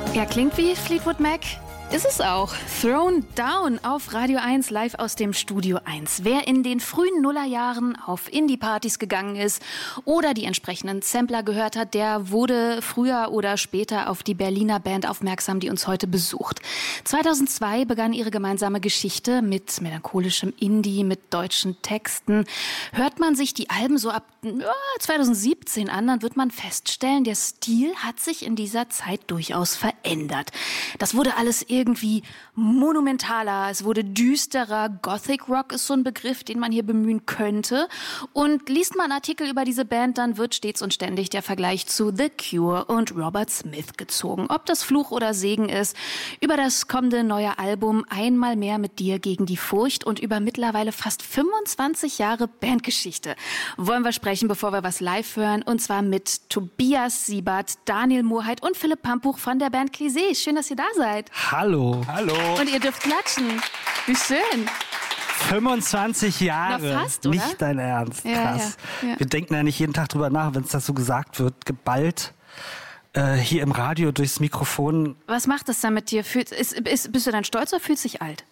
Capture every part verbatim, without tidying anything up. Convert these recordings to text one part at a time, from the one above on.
Er klingt wie Fleetwood Mac. Ist es auch. Thrown Down auf Radio eins, live aus dem Studio eins. Wer in den frühen Nullerjahren auf Indie-Partys gegangen ist oder die entsprechenden Sampler gehört hat, der wurde früher oder später auf die Berliner Band aufmerksam, die uns heute besucht. zweitausendzwei begann ihre gemeinsame Geschichte mit melancholischem Indie, mit deutschen Texten. Hört man sich die Alben so ab ja, zweitausendsiebzehn an, dann wird man feststellen, der Stil hat sich in dieser Zeit durchaus verändert. Das wurde alles irgendwie monumentaler, es wurde düsterer. Gothic Rock ist so ein Begriff, den man hier bemühen könnte. Und liest man Artikel über diese Band, dann wird stets und ständig der Vergleich zu The Cure und Robert Smith gezogen. Ob das Fluch oder Segen ist, über das kommende neue Album Einmal mehr mit dir gegen die Furcht und über mittlerweile fast fünfundzwanzig Jahre Bandgeschichte wollen wir sprechen, bevor wir was live hören. Und zwar mit Tobias Siebert, Daniel Mohrheit und Philipp Pampuch von der Band Clizet. Schön, dass ihr da seid. Hallo. Hallo. Und ihr dürft klatschen. Wie schön. fünfundzwanzig Jahre. Na fast, oder? Nicht dein Ernst. Ja, krass. ja, ja. Wir denken ja nicht jeden Tag drüber nach, wenn es das so gesagt wird, geballt äh, hier im Radio durchs Mikrofon. Was macht das dann mit dir? Fühl, ist, ist, bist du dann stolz oder fühlst du dich alt?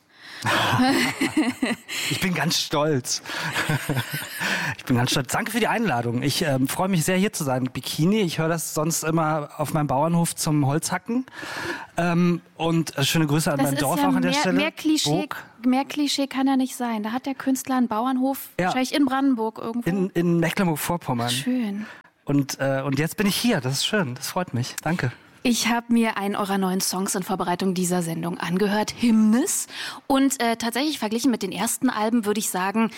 Ich bin ganz stolz. Ich bin ganz stolz. Danke für die Einladung. Ich ähm, freue mich sehr, hier zu sein. Bikini, ich höre das sonst immer auf meinem Bauernhof zum Holzhacken. Ähm, und äh, schöne Grüße an Das mein ist Dorf ja auch an der mehr, Stelle. mehr Klischee, Burg. mehr Klischee kann ja nicht sein. Da hat der Künstler einen Bauernhof, Ja. wahrscheinlich in Brandenburg irgendwo. In, in Mecklenburg-Vorpommern. Schön. Und, äh, und jetzt bin ich hier. Das ist schön. Das freut mich. Danke. Ich habe mir einen eurer neuen Songs in Vorbereitung dieser Sendung angehört, Hymnes. Und äh, tatsächlich verglichen mit den ersten Alben würde ich sagen,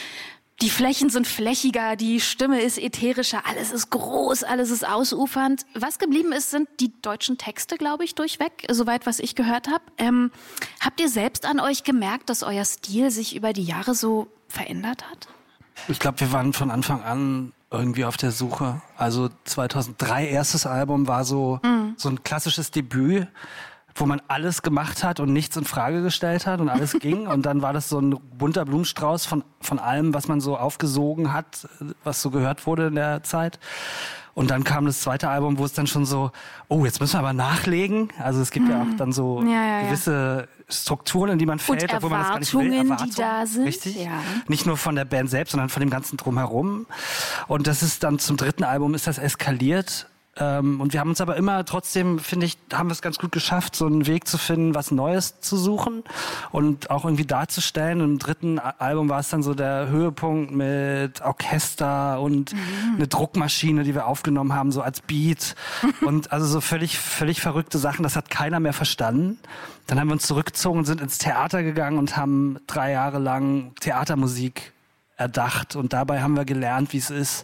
die Flächen sind flächiger, die Stimme ist ätherischer, alles ist groß, alles ist ausufernd. Was geblieben ist, sind die deutschen Texte, glaube ich, durchweg, soweit was ich gehört habe. Ähm, habt ihr selbst an euch gemerkt, dass euer Stil sich über die Jahre so verändert hat? Ich glaube, wir waren von Anfang an irgendwie auf der Suche. Also zweitausenddrei erstes Album war so, mhm. so ein klassisches Debüt, wo man alles gemacht hat und nichts in Frage gestellt hat und alles ging. Und dann war das so ein bunter Blumenstrauß von, von allem, was man so aufgesogen hat, was so gehört wurde in der Zeit. Und dann kam das zweite Album, wo es dann schon so, oh, jetzt müssen wir aber nachlegen. Also es gibt mhm. ja auch dann so ja, ja, gewisse Strukturen, in die man fällt, und obwohl man das gar nicht will. Erwartungen, die da sind. Richtig. Ja. Nicht nur von der Band selbst, sondern von dem ganzen Drumherum. Und das ist dann zum dritten Album ist das eskaliert. Ähm, und wir haben uns aber immer trotzdem, finde ich, haben wir es ganz gut geschafft, so einen Weg zu finden, was Neues zu suchen und auch irgendwie darzustellen. Und im dritten Album war es dann so der Höhepunkt mit Orchester und mhm. eine Druckmaschine, die wir aufgenommen haben, so als Beat. Und also so völlig, völlig verrückte Sachen, das hat keiner mehr verstanden. Dann haben wir uns zurückgezogen und sind ins Theater gegangen und haben drei Jahre lang Theatermusik erdacht. Und dabei haben wir gelernt, wie es ist,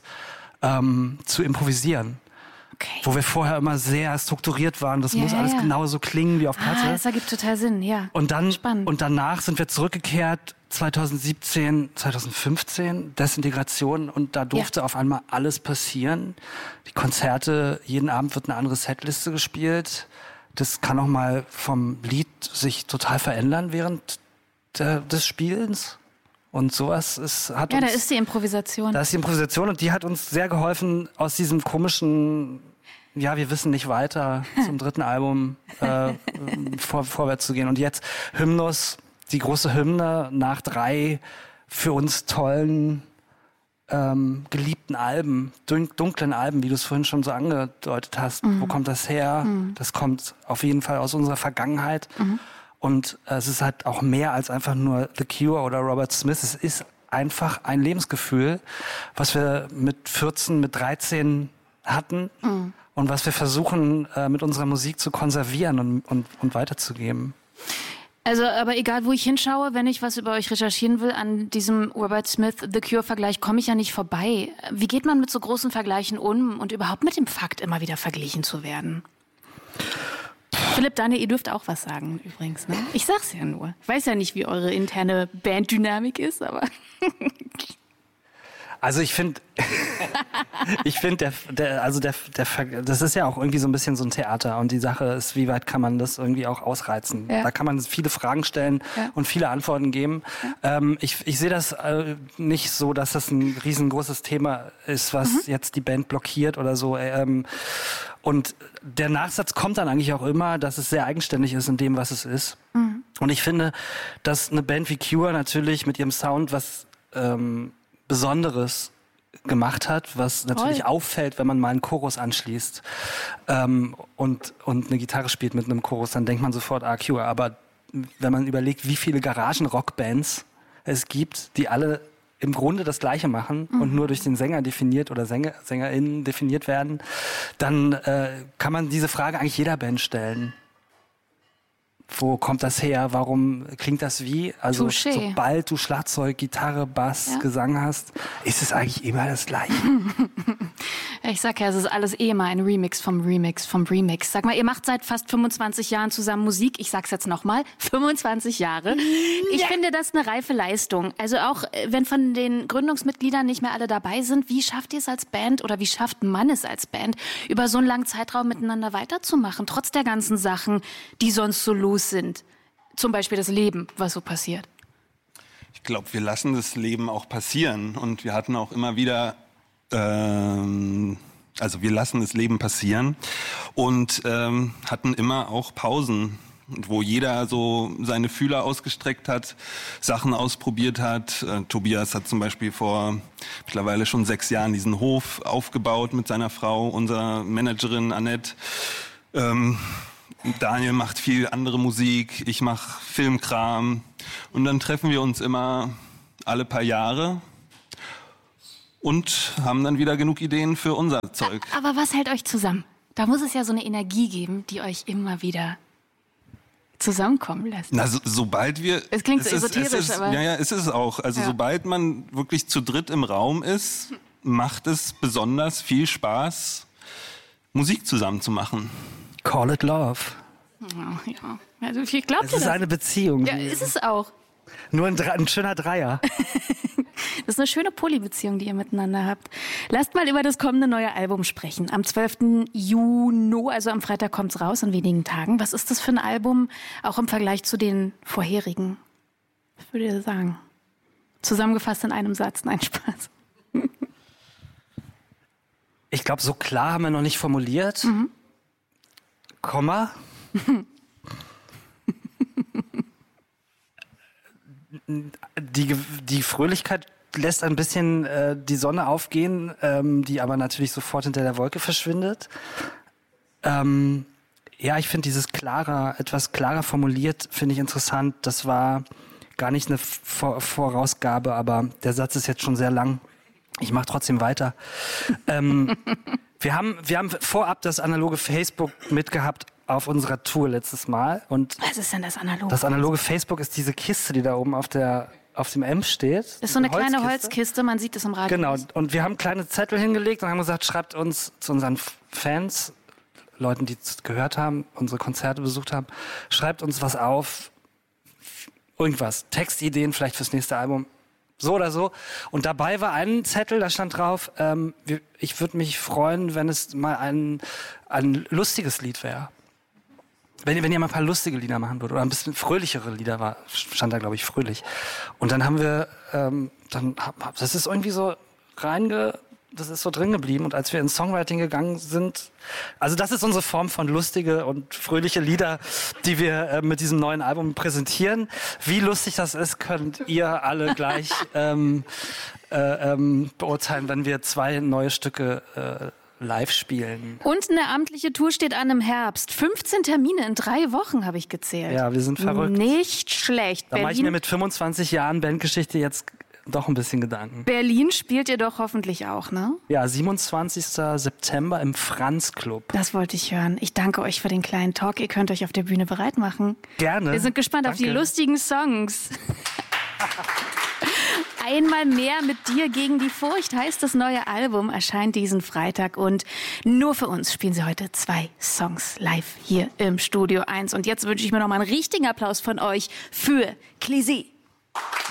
ähm, zu improvisieren. Okay. Wo wir vorher immer sehr strukturiert waren. Das ja, muss ja, alles ja. genauso klingen wie auf Platte. Ah, das ergibt total Sinn, ja. Und dann Spannend. und danach sind wir zurückgekehrt zweitausendsiebzehn, zweitausendfünfzehn, Desintegration, und da durfte ja. auf einmal alles passieren. Die Konzerte, jeden Abend wird eine andere Setliste gespielt. Das kann auch mal vom Lied sich total verändern während der, des Spielens. Und sowas ist, hat ja, uns... da ist die Improvisation. Da ist die Improvisation und die hat uns sehr geholfen, aus diesem komischen, ja, wir wissen nicht weiter, zum dritten Album äh, vor, vorwärts zu gehen. Und jetzt Hymnus, die große Hymne nach drei für uns tollen, ähm, geliebten Alben, dun- dunklen Alben, wie du es vorhin schon so angedeutet hast. Mhm. Wo kommt das her? Mhm. Das kommt auf jeden Fall aus unserer Vergangenheit. Mhm. Und äh, es ist halt auch mehr als einfach nur The Cure oder Robert Smith. Es ist einfach ein Lebensgefühl, was wir mit vierzehn, mit dreizehn hatten mhm. und was wir versuchen, äh, mit unserer Musik zu konservieren und, und, und weiterzugeben. Also, aber egal, wo ich hinschaue, wenn ich was über euch recherchieren will, an diesem Robert Smith-The Cure-Vergleich komme ich ja nicht vorbei. Wie geht man mit so großen Vergleichen um und überhaupt mit dem Fakt, immer wieder verglichen zu werden? Philipp, Daniel, ihr dürft auch was sagen übrigens, ne? Ich sag's ja nur. Ich weiß ja nicht, wie eure interne Banddynamik ist, aber... Also ich finde, ich finde, der, der, also der, der, das ist ja auch irgendwie so ein bisschen so ein Theater und die Sache ist, wie weit kann man das irgendwie auch ausreizen? Ja. Da kann man viele Fragen stellen ja. und viele Antworten geben. Ja. Ähm, ich, ich sehe das äh, nicht so, dass das ein riesengroßes Thema ist, was mhm. jetzt die Band blockiert oder so. Ähm, und der Nachsatz kommt dann eigentlich auch immer, dass es sehr eigenständig ist in dem, was es ist. Mhm. Und ich finde, dass eine Band wie Cure natürlich mit ihrem Sound was ähm, Besonderes gemacht hat, was natürlich Toll. auffällt, wenn man mal einen Chorus anschließt ähm, und, und eine Gitarre spielt mit einem Chorus, dann denkt man sofort, ah, Cure. Aber wenn man überlegt, wie viele Garagen-Rock-Bands es gibt, die alle im Grunde das Gleiche machen mhm. und nur durch den Sänger definiert oder Sänger, SängerInnen definiert werden, dann äh, kann man diese Frage eigentlich jeder Band stellen. Wo kommt das her? Warum klingt das wie? Also Touché. Sobald du Schlagzeug, Gitarre, Bass, ja. Gesang hast, ist es eigentlich immer das Gleiche. Ich sag ja, es ist alles eh mal ein Remix vom Remix vom Remix. Sag mal, ihr macht seit fast fünfundzwanzig Jahren zusammen Musik. Ich sag's jetzt nochmal, fünfundzwanzig Jahre. Ich ja. finde das eine reife Leistung. Also auch, wenn von den Gründungsmitgliedern nicht mehr alle dabei sind, wie schafft ihr es als Band oder wie schafft man es als Band, über so einen langen Zeitraum miteinander weiterzumachen, trotz der ganzen Sachen, die sonst so los sind? Zum Beispiel das Leben, was so passiert. Ich glaube, wir lassen das Leben auch passieren und wir hatten auch immer wieder Ähm, also wir lassen das Leben passieren und ähm, hatten immer auch Pausen, wo jeder so seine Fühler ausgestreckt hat, Sachen ausprobiert hat. Äh, Tobias hat zum Beispiel vor mittlerweile schon sechs Jahren diesen Hof aufgebaut mit seiner Frau, unserer Managerin Annette. Ähm, Daniel macht viel andere Musik, ich mache Filmkram und dann treffen wir uns immer alle paar Jahre und haben dann wieder genug Ideen für unser Zeug. Aber was hält euch zusammen? Da muss es ja so eine Energie geben, die euch immer wieder zusammenkommen lässt. Na, so, sobald wir... Es klingt es so ist, esoterisch, es ist, aber... Ja, ja, es ist auch. Also ja. sobald man wirklich zu dritt im Raum ist, macht es besonders viel Spaß, Musik zusammen zu machen. Call it love. Ja, ja. Also ich glaube Es ist das. eine Beziehung. Ja, ist es auch. Nur ein, ein schöner Dreier. Das ist eine schöne Polybeziehung, die ihr miteinander habt. Lasst mal über das kommende neue Album sprechen. Am zwölften Juni, also am Freitag, kommt's raus, in wenigen Tagen. Was ist das für ein Album, auch im Vergleich zu den vorherigen? Was würdet ihr sagen? Zusammengefasst in einem Satz, nein, Spaß. Ich glaube, so klar haben wir noch nicht formuliert. Mhm. Komma. Die, die Fröhlichkeit lässt ein bisschen äh, die Sonne aufgehen, ähm, die aber natürlich sofort hinter der Wolke verschwindet. Ähm, ja, ich finde dieses klarer, etwas klarer formuliert, finde ich interessant. Das war gar nicht eine Vor- Vorausgabe, aber der Satz ist jetzt schon sehr lang. Ich mache trotzdem weiter. ähm, wir haben, wir haben vorab das analoge Facebook mitgehabt auf unserer Tour letztes Mal. Und was ist denn das analoge? Das analoge Facebook ist diese Kiste, die da oben auf der auf dem M steht. Das ist so eine, eine kleine Holzkiste. Holzkiste, man sieht das im Radio. Genau, und wir haben kleine Zettel hingelegt und haben gesagt, schreibt uns zu unseren Fans, Leuten, die gehört haben, unsere Konzerte besucht haben, schreibt uns was auf, irgendwas, Textideen vielleicht fürs nächste Album, so oder so. Und dabei war ein Zettel, da stand drauf, ähm, ich würde mich freuen, wenn es mal ein, ein lustiges Lied wäre. Wenn, wenn ihr mal ein paar lustige Lieder machen würdet oder ein bisschen fröhlichere Lieder, war, stand da, glaube ich, fröhlich. Und dann haben wir, ähm, dann, das ist irgendwie so reinge, das ist so drin geblieben. Und als wir ins Songwriting gegangen sind, also das ist unsere Form von lustige und fröhliche Lieder, die wir äh, mit diesem neuen Album präsentieren. Wie lustig das ist, könnt ihr alle gleich ähm, äh, ähm, beurteilen, wenn wir zwei neue Stücke äh, live spielen. Und eine amtliche Tour steht an im Herbst. fünfzehn Termine in drei Wochen, habe ich gezählt. Ja, wir sind verrückt. Nicht schlecht. Da mache ich mir mit fünfundzwanzig Jahren Bandgeschichte jetzt doch ein bisschen Gedanken. Berlin spielt ihr doch hoffentlich auch, ne? Ja, siebenundzwanzigsten September im Franz Club. Das wollte ich hören. Ich danke euch für den kleinen Talk. Ihr könnt euch auf der Bühne bereit machen. Gerne. Wir sind gespannt Danke. auf die lustigen Songs. Einmal mehr mit dir gegen die Furcht heißt das neue Album, erscheint diesen Freitag und nur für uns spielen sie heute zwei Songs live hier im Studio eins. Und jetzt wünsche ich mir noch mal einen richtigen Applaus von euch für Clisée.